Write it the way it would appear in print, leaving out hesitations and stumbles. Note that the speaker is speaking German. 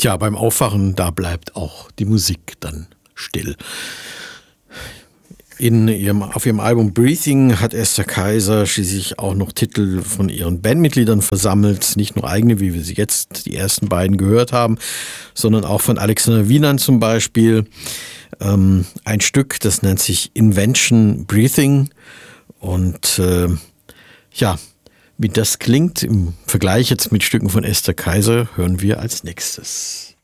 Tja, beim Aufwachen, da bleibt auch die Musik dann still. Auf ihrem Album Breathing hat Esther Kaiser schließlich auch noch Titel von ihren Bandmitgliedern versammelt. Nicht nur eigene, wie wir sie jetzt die ersten beiden gehört haben, sondern auch von Alexander Wieland zum Beispiel. Ein Stück, das nennt sich Invention Breathing. Und wie das klingt im Vergleich jetzt mit Stücken von Esther Kaiser, hören wir als nächstes.